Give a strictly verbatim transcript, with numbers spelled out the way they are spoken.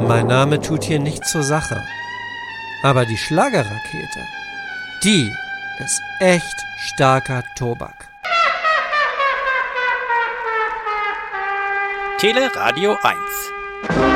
Mein Name tut hier nichts zur Sache. Aber die Schlagerrakete, die ist echt starker Tobak. Tele Radio eins